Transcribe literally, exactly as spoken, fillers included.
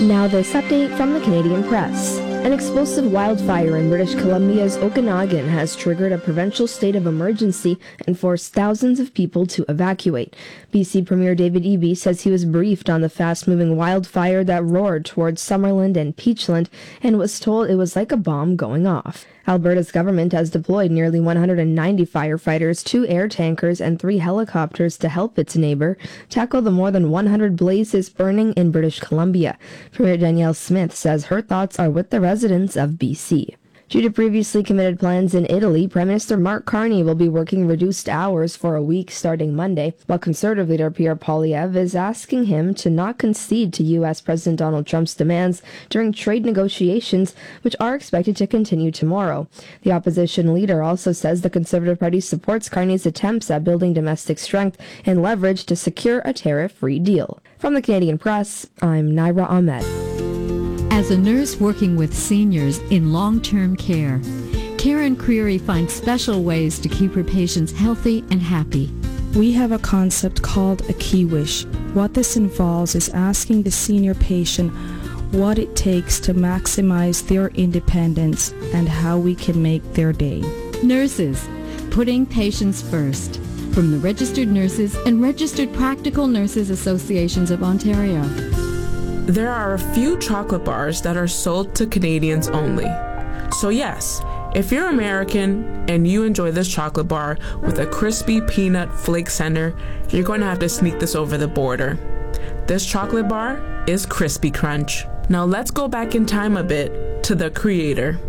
Now this update from the Canadian Press. An explosive wildfire in British Columbia's Okanagan has triggered a provincial state of emergency and forced thousands of people to evacuate. B C Premier David Eby says he was briefed on the fast-moving wildfire that roared towards Summerland and Peachland and was told it was like a bomb going off. Alberta's government has deployed nearly one hundred ninety firefighters, two air tankers, and three helicopters to help its neighbor tackle the more than one hundred blazes burning in British Columbia. Premier Danielle Smith says her thoughts are with the residents of B C. Due to previously committed plans in Italy, Prime Minister Mark Carney will be working reduced hours for a week starting Monday, while Conservative leader Pierre Poilievre is asking him to not concede to U S President Donald Trump's demands during trade negotiations, which are expected to continue tomorrow. The opposition leader also says the Conservative Party supports Carney's attempts at building domestic strength and leverage to secure a tariff-free deal. From the Canadian Press, I'm Naira Ahmed. As a nurse working with seniors in long-term care, Karen Creary finds special ways to keep her patients healthy and happy. We have a concept called a key wish. What this involves is asking the senior patient what it takes to maximize their independence and how we can make their day. Nurses, putting patients first. From the Registered Nurses and Registered Practical Nurses Associations of Ontario. There are a few chocolate bars that are sold to Canadians only. So yes, if you're American and you enjoy this chocolate bar with a crispy peanut flake center, you're going to have to sneak this over the border. This chocolate bar is Crispy Crunch. Now let's go back in time a bit to the creator.